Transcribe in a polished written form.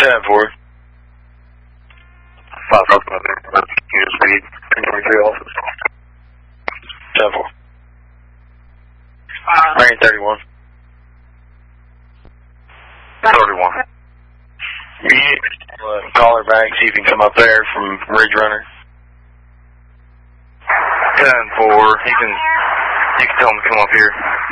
10-4. 5 up there. Unit speed. 23 office. 10-4. Marine 31. 31. Call her back, see if you can come up there from Ridge Runner. 10-4. You can tell him to come up here.